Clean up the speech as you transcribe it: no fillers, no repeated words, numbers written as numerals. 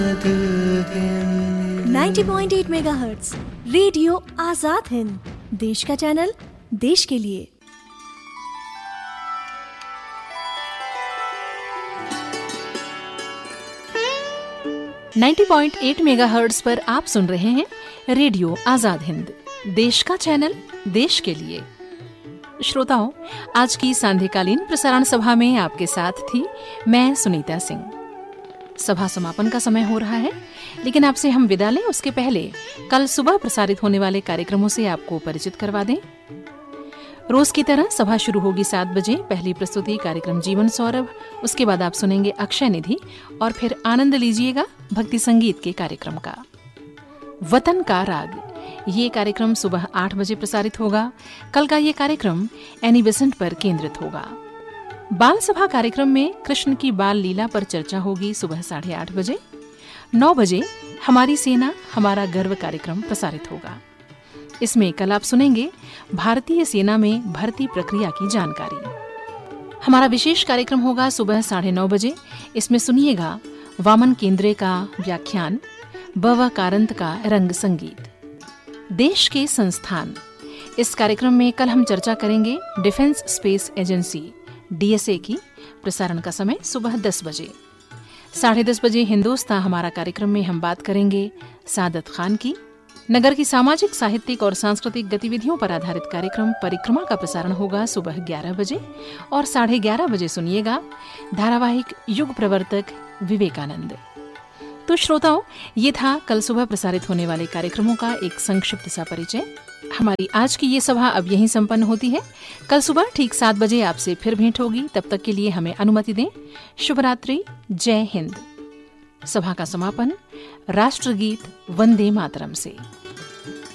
90.8 megahertz radio Azad Hind, देश का channel, देश के लिए। मेगाहर्ट्ज पर आप सुन रहे हैं रेडियो आजाद हिंद, देश का चैनल, देश के लिए। श्रोताओं, आज की सांध्यकालीन प्रसारण सभा में आपके साथ थी मैं सुनीता सिंह। सभा समापन का समय हो रहा है, लेकिन आपसे हम विदा लें उसके पहले कल सुबह प्रसारित होने वाले कार्यक्रमों से आपको परिचित करवा दें। रोज की तरह सभा शुरू होगी 7 बजे। पहली प्रस्तुति कार्यक्रम जीवन सौरभ, उसके बाद आप सुनेंगे अक्षय निधि और फिर आनंद लीजिएगा भक्ति संगीत के कार्यक्रम का। वतन का राग, ये कार्यक्रम सुबह 8 बजे प्रसारित होगा। कल का ये कार्यक्रम एनी बेसेंट पर केंद्रित होगा। बाल सभा कार्यक्रम में कृष्ण की बाल लीला पर चर्चा होगी सुबह 8:30 बजे। 9 बजे हमारी सेना हमारा गर्व कार्यक्रम प्रसारित होगा। इसमें कल आप सुनेंगे भारतीय सेना में भर्ती प्रक्रिया की जानकारी। हमारा विशेष कार्यक्रम होगा सुबह 9:30 बजे। इसमें सुनिएगा वामन केंद्रे का व्याख्यान, बव कारंत का रंग संगीत, देश के संस्थान। इस कार्यक्रम में कल हम चर्चा करेंगे डिफेंस स्पेस एजेंसी DSA की। प्रसारण का समय सुबह 10 बजे। 10:30 बजे हिंदुस्तान हमारा कार्यक्रम में हम बात करेंगे सादत खान की। नगर की सामाजिक, साहित्यिक और सांस्कृतिक गतिविधियों पर आधारित कार्यक्रम परिक्रमा का प्रसारण होगा सुबह 11 बजे। और 11:30 बजे सुनिएगा धारावाहिक युग प्रवर्तक विवेकानंद। तो श्रोताओं, ये था कल सुबह प्रसारित होने वाले कार्यक्रमों का एक संक्षिप्त सा परिचय। हमारी आज की ये सभा अब यहीं संपन्न होती है। कल सुबह ठीक 7 बजे आपसे फिर भेंट होगी। तब तक के लिए हमें अनुमति दें। शुभ रात्रि, जय हिंद। सभा का समापन राष्ट्रगीत वंदे मातरम से।